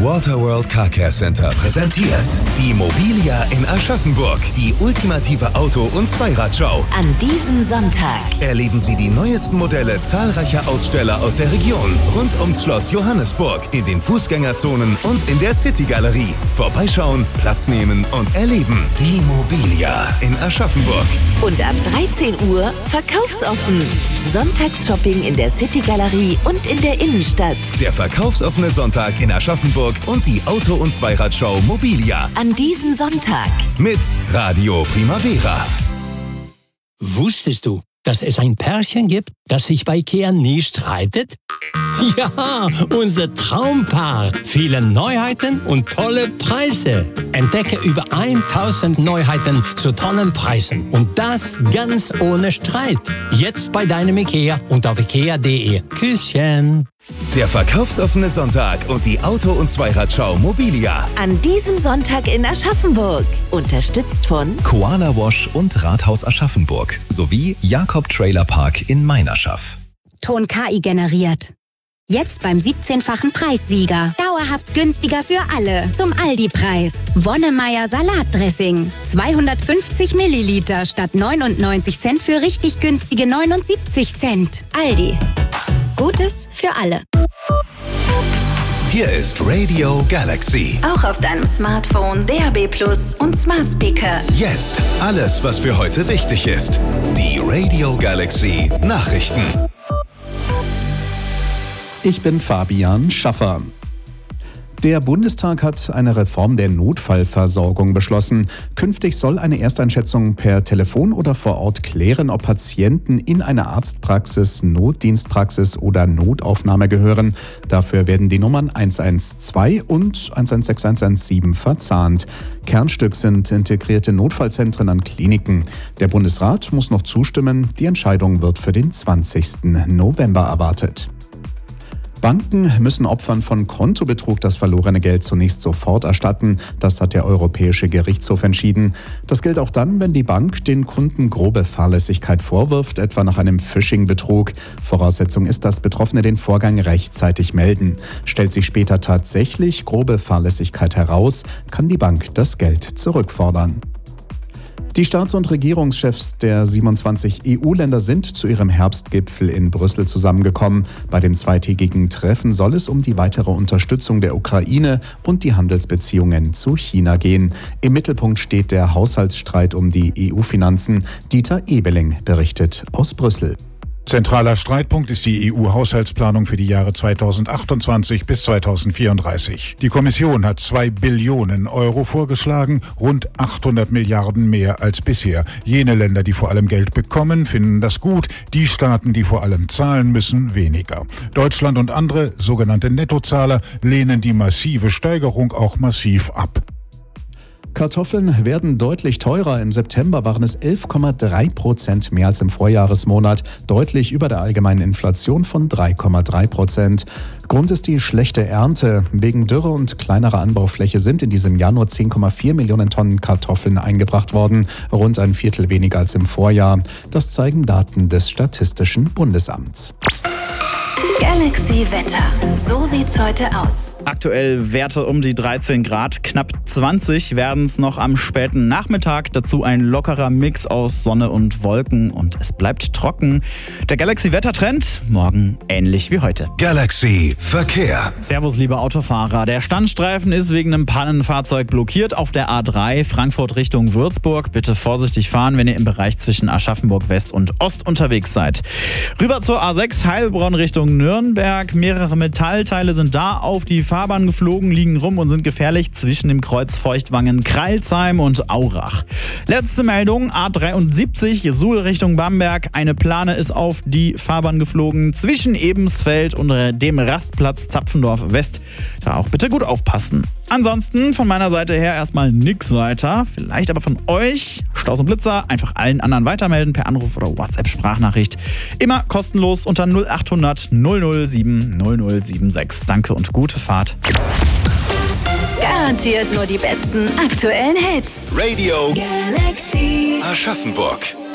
Waterworld Car Care Center präsentiert die Mobilia in Aschaffenburg, die ultimative Auto- und Zweiradshow. An diesem Sonntag Erleben Sie die neuesten Modelle zahlreicher Aussteller aus der Region rund ums Schloss Johannesburg, in den Fußgängerzonen und in der City-Galerie. Vorbeischauen, Platz nehmen und erleben. Die Mobilia in Aschaffenburg. und ab 13 Uhr verkaufsoffen. Sonntagsshopping in der City-Galerie und in der Innenstadt. Der verkaufsoffene Sonntag in Aschaffenburg und die Auto- und Zweiradshow Mobilia. An diesem Sonntag. Mit Radio Primavera. Wusstest du, dass es ein Pärchen gibt, das sich bei IKEA nie streitet? Ja, unser Traumpaar. Viele Neuheiten und tolle Preise. Entdecke über 1000 Neuheiten zu tollen Preisen. Und das ganz ohne Streit. Jetzt bei deinem IKEA und auf ikea.de. Küsschen. Der verkaufsoffene Sonntag und die Auto- und Zweiradshow Mobilia. An diesem Sonntag in Aschaffenburg. Unterstützt von Koala Wash und Rathaus Aschaffenburg sowie Jakob Trailer Park in Meinerschaff. Ton KI generiert. Jetzt beim 17-fachen Preissieger. Dauerhaft günstiger für alle. Zum Aldi-Preis. Wonnemeier Salatdressing. 250 Milliliter statt 99 Cent für richtig günstige 79 Cent. Aldi. Gutes für alle. Hier ist Radio Galaxy. Auch auf deinem Smartphone, DAB+ und Smart Speaker. Jetzt alles, was für heute wichtig ist. Die Radio Galaxy Nachrichten. Ich bin Fabian Schaffer. Der Bundestag hat eine Reform der Notfallversorgung beschlossen. Künftig soll eine Ersteinschätzung per Telefon oder vor Ort klären, ob Patienten in eine Arztpraxis, Notdienstpraxis oder Notaufnahme gehören. Dafür werden die Nummern 112 und 116117 verzahnt. Kernstück sind integrierte Notfallzentren an Kliniken. Der Bundesrat muss noch zustimmen. Die Entscheidung wird für den 20. November erwartet. Banken müssen Opfern von Kontobetrug das verlorene Geld zunächst sofort erstatten. Das hat der Europäische Gerichtshof entschieden. Das gilt auch dann, wenn die Bank den Kunden grobe Fahrlässigkeit vorwirft, etwa nach einem Phishing-Betrug. Voraussetzung ist, dass Betroffene den Vorgang rechtzeitig melden. Stellt sich später tatsächlich grobe Fahrlässigkeit heraus, kann die Bank das Geld zurückfordern. Die Staats- und Regierungschefs der 27 EU-Länder sind zu ihrem Herbstgipfel in Brüssel zusammengekommen. Bei dem zweitägigen Treffen soll es um die weitere Unterstützung der Ukraine und die Handelsbeziehungen zu China gehen. Im Mittelpunkt steht der Haushaltsstreit um die EU-Finanzen. Dieter Ebeling berichtet aus Brüssel. Zentraler Streitpunkt ist die EU-Haushaltsplanung für die Jahre 2028 bis 2034. Die Kommission hat 2 Billionen Euro vorgeschlagen, rund 800 Milliarden mehr als bisher. Jene Länder, die vor allem Geld bekommen, finden das gut. Die Staaten, die vor allem zahlen müssen, weniger. Deutschland und andere, sogenannte Nettozahler, lehnen die massive Steigerung auch massiv ab. Kartoffeln werden deutlich teurer. Im September waren es 11,3% mehr als im Vorjahresmonat, deutlich über der allgemeinen Inflation von 3,3%. Grund ist die schlechte Ernte. Wegen Dürre und kleinerer Anbaufläche sind in diesem Jahr nur 10,4 Millionen Tonnen Kartoffeln eingebracht worden, rund ein Viertel weniger als im Vorjahr. Das zeigen Daten des Statistischen Bundesamts. Galaxy Wetter. So sieht's heute aus. Aktuell Werte um die 13 Grad, knapp 20 werden es noch am späten Nachmittag. Dazu ein lockerer Mix aus Sonne und Wolken und es bleibt trocken. Der Galaxy-Wettertrend morgen ähnlich wie heute. Galaxy Verkehr. Servus, liebe Autofahrer. Der Standstreifen ist wegen einem Pannenfahrzeug blockiert auf der A3 Frankfurt Richtung Würzburg. Bitte vorsichtig fahren, wenn ihr im Bereich zwischen Aschaffenburg West und Ost unterwegs seid. Rüber zur A6 Heilbronn Richtung Nürnberg. Mehrere Metallteile sind da auf die Fahrbahn geflogen, liegen rum und sind gefährlich zwischen dem Kreuz Feuchtwangen, Kreilsheim und Aurach. Letzte Meldung, A73 Suhl Richtung Bamberg. Eine Plane ist auf die Fahrbahn geflogen zwischen Ebensfeld und dem Rastplatz Zapfendorf West. Da auch bitte gut aufpassen. Ansonsten von meiner Seite her erstmal nix weiter. Vielleicht aber von euch, Staus und Blitzer, einfach allen anderen weitermelden per Anruf oder WhatsApp-Sprachnachricht. Immer kostenlos unter 0800 007 0076. Danke und gute Fahrt. Garantiert nur die besten aktuellen Hits. Radio Galaxy. Aschaffenburg.